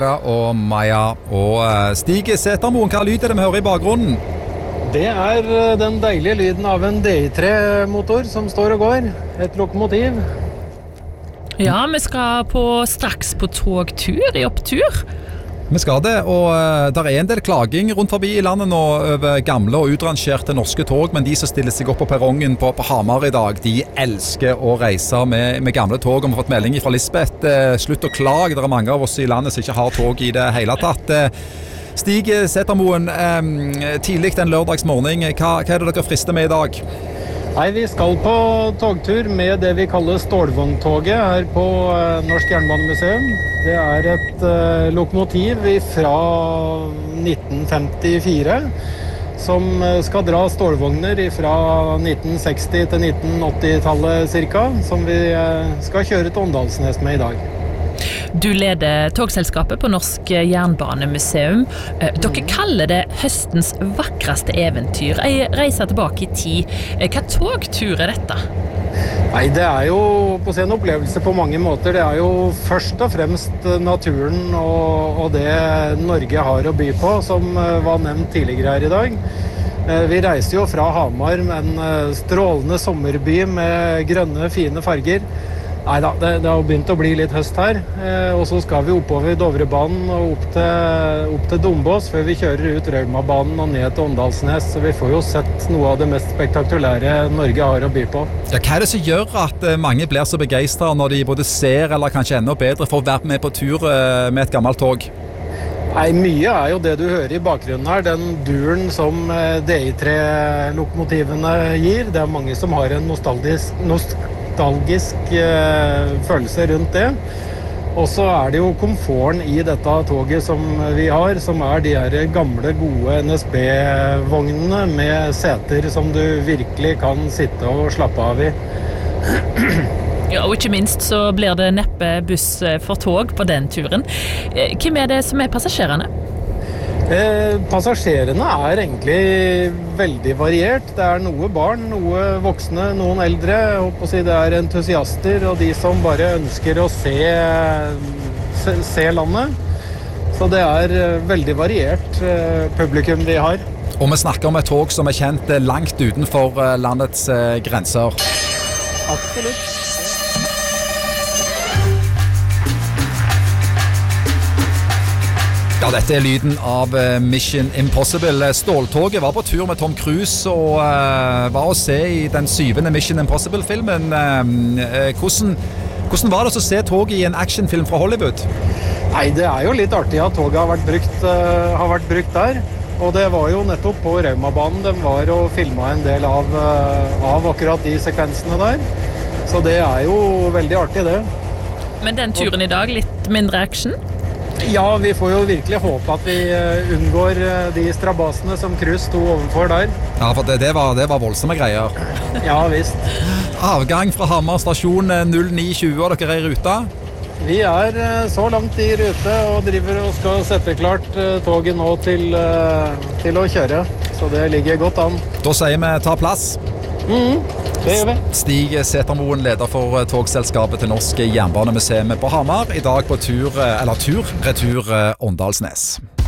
Og Maja og Stig Setermoen, hva lyd det vi hører i bakgrunnen? Det den deilige lyden av en DI3-motor som står og går. Et lokomotiv. Ja, vi skal straks på togtur i opptur. Vi skal det, og der en del klaging rundt forbi i landet nå over gamle og utrangerte norske tog, men de som stiller seg opp på perrongen på Hamar i dag, de elsker å reise med gamle tog. Og vi har fått melding fra Lisbeth. Slutt å klage, det mange av oss i landet som ikke har tog i det hele tatt. Stig Setermoen, tidlig en lørdagsmorgen, hva det dere frister med i dag? Nei, vi skal på togtur med det vi kaller stålvogntoget her på Norsk Jernbanemuseum. Det et lokomotiv fra 1954 som skal dra stålvogner fra 1960 til 1980-tallet cirka, som vi skal kjøre til Åndalsnes med i dag. Du leder togselskapet på Norsk Jernbanemuseum. Dere kaller det høstens vakreste eventyr. Jeg reiser tilbake i tid. Hva togtur dette? Nei, det jo på en opplevelse på mange måter. Det jo først og fremst naturen og det Norge har å by på, som var nevnt tidligere her i dag. Vi reiser jo fra Hamar med en strålende sommerby med grønne, fine farger. Neida, det har begynt å bli litt høst her, og så skal vi oppover Dovrebanen og opp til Dombås før vi kjører ut Raumabanen og ned til Åndalsnes, så vi får jo sett noe av det mest spektakulære Norge har å by på. Ja, hva det som gjør at mange blir så begeistret når de både ser eller kanskje enda bedre får være med på tur med et gammelt tog? Nei, mye jo det du hører i bakgrunnen her, den duren som DI3-lokomotivene gir. Det mange som har en nostalgisk følelse rundt det. Og så det jo komforten i dette toget som vi har, som de her gamle, gode NSB-vognene med seter som du virkelig kan sitte og slappe av i. Ja, og ikke minst så blir det neppe buss for tog på den turen. Hvem det som passasjerene? Passasjerene egentlig veldig variert. Det noe barn, noe voksne, noen eldre. Jeg håper å si det entusiaster og de som bare ønsker å se landet. Så det veldig variert publikum vi har. Og vi snakker om et tog som kjent langt utenfor landets grenser. Absolutt. Ja, dette lyden av Mission Impossible. Ståltoget var på tur med Tom Cruise og var å se i den 7. Mission Impossible-filmen. Hvordan var det å se toget i en actionfilm fra Hollywood? Nei, det jo litt artig at toget har vært brukt der. Og det var jo nettopp på Raumabanen de var og filmet en del av akkurat de sekvensene der. Så det jo veldig artig, det. Men den turen i dag, litt mindre action? Ja, vi får jo virkelig håpe at vi unngår de strabasene som Cruise sto overfor der. Ja, for det var voldsomme greier. Ja, visst. Avgang fra Hamar stasjon 09.20, og dere i ruta? Vi så langt i rute og driver og skal sette klart toget nå til å kjøre. Så det ligger godt an. Da sier vi ta plass. Det gjør vi. Stig Setermoen, leder for togselskapet til Norsk Jernbanemuseum på Hamar. I dag på retur Åndalsnes.